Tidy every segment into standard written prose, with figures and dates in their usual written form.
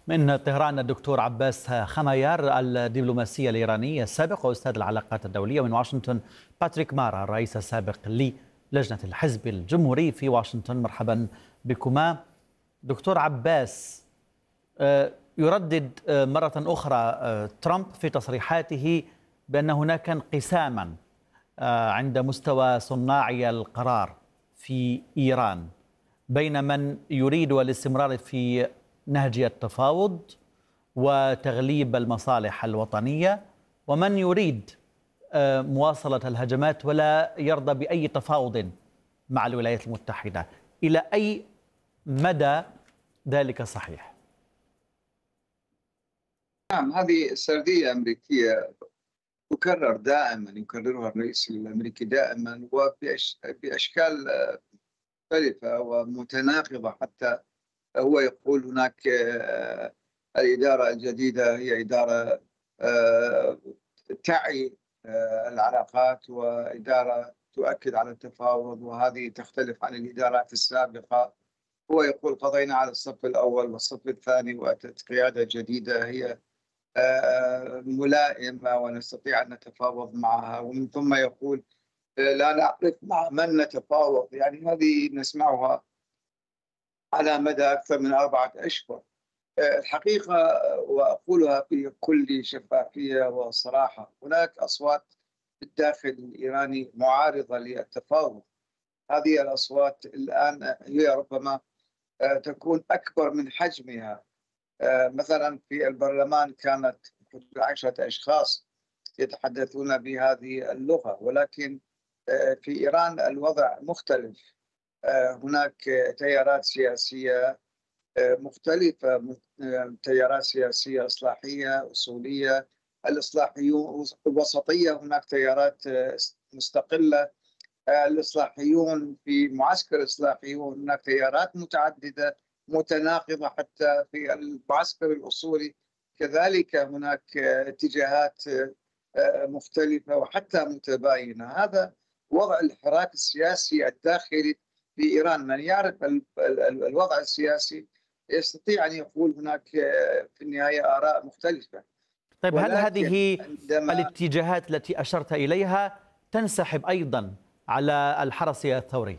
من طهران الدكتور عباس خمايار الدبلوماسي الإيراني السابق وأستاذ العلاقات الدولية. من واشنطن باتريك مارا الرئيس السابق للجنة الحزب الجمهوري في واشنطن. مرحبا بكما. دكتور عباس، يردد مرة أخرى ترامب في تصريحاته بأن هناك انقساما عند مستوى صناعي القرار في إيران بين من يريد الاستمرار في نهج التفاوض وتغليب المصالح الوطنية، ومن يريد مواصلة الهجمات ولا يرضى بأي تفاوض مع الولايات المتحدة. إلى أي مدى ذلك صحيح؟ نعم، هذه سردية أمريكية تكرر دائما، يكررها الرئيس الأمريكي دائما وبأشكال مختلفة ومتناقضة. حتى هو يقول هناك الإدارة الجديدة هي إدارة تعي العلاقات وإدارة تؤكد على التفاوض، وهذه تختلف عن الإدارات السابقة. هو يقول قضينا على الصف الأول والصف الثاني، وأتت قيادة جديدة هي ملائمة ونستطيع أن نتفاوض معها. ومن ثم يقول لا نعرف مع من نتفاوض. يعني هذه نسمعها على مدى أكثر من 4 أشهر. الحقيقة وأقولها بكل شفافية وصراحة، هناك أصوات في الداخل الإيراني معارضة للتفاوض. هذه الأصوات الآن هي ربما تكون أكبر من حجمها. مثلا في البرلمان كانت 10 أشخاص يتحدثون بهذه اللغة، ولكن في إيران الوضع مختلف. هناك تيارات سياسية مختلفة، تيارات سياسية إصلاحية أصولية، الإصلاحيون وسطية، هناك تيارات مستقلة، الإصلاحيون في معسكر إصلاحيون، هناك تيارات متعددة متناقضة. حتى في المعسكر الأصولي كذلك هناك اتجاهات مختلفة وحتى متباينة. هذا وضع الحراك السياسي الداخلي في إيران. من يعرف الوضع السياسي يستطيع أن يقول هناك في النهاية آراء مختلفة. طيب، هل ولكن هذه عندما الاتجاهات التي أشرت إليها تنسحب أيضا على الحرس الثوري؟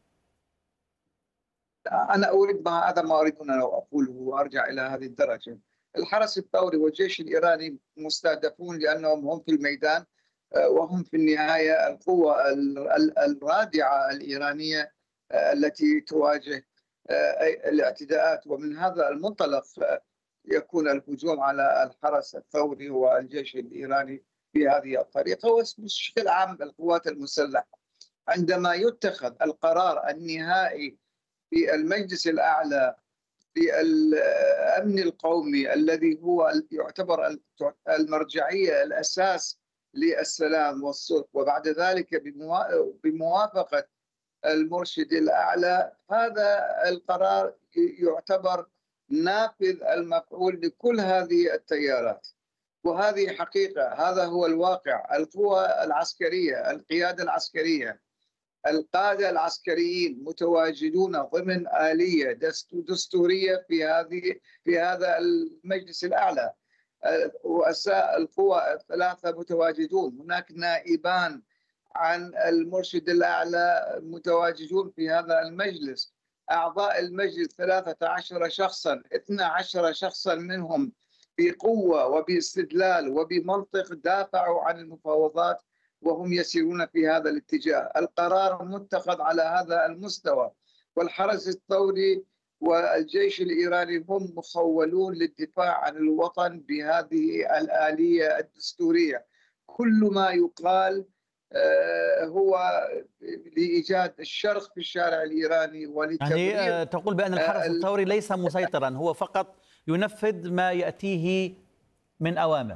أنا أريد هذا ما أريد أن أقوله وأرجع إلى هذه الدرجة. الحرس الثوري والجيش الإيراني مستهدفون لأنهم هم في الميدان، وهم في النهاية القوة الرادعة الإيرانية التي تواجه الاعتداءات. ومن هذا المنطلق يكون الهجوم على الحرس الثوري والجيش الإيراني بهذه الطريقة. وبشكل عام القوات المسلحة عندما يتخذ القرار النهائي في المجلس الأعلى في الأمن القومي الذي هو يعتبر المرجعية الأساس للسلام والصلح، وبعد ذلك بموافقة المرشد الأعلى، هذا القرار يعتبر نافذ المفعول لكل هذه التيارات. وهذه حقيقة، هذا هو الواقع. القوى العسكرية، القيادة العسكرية، القادة العسكريين متواجدون ضمن آلية دستورية في هذا المجلس الأعلى. رؤساء القوى الثلاثة متواجدون، هناك نائبان عن المرشد الأعلى متواجدون في هذا المجلس. أعضاء المجلس 13 شخصا، 12 شخصا منهم بقوة وباستدلال وبمنطق دافعوا عن المفاوضات وهم يسيرون في هذا الاتجاه. القرار متخذ على هذا المستوى، والحرس الثوري والجيش الإيراني هم مخولون للدفاع عن الوطن بهذه الآلية الدستورية. كل ما يقال هو لإيجاد الشرخ في الشارع الإيراني ولتبرير. يعني تقول بأن الحرس الثوري ليس مسيطرا، هو فقط ينفذ ما يأتيه من أوامر.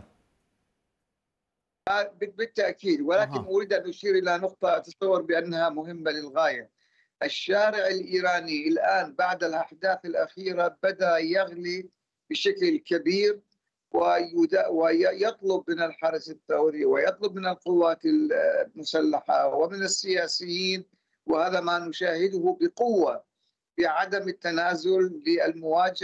بالتأكيد، ولكن أريد أن أشير إلى نقطة أتصور بأنها مهمة للغاية. الشارع الإيراني الآن بعد الأحداث الأخيرة بدأ يغلي بشكل كبير، ويطلب من الحرس الثوري ويطلب من القوات المسلحة ومن السياسيين، وهذا ما نشاهده بقوة، بعدم التنازل للمواجهة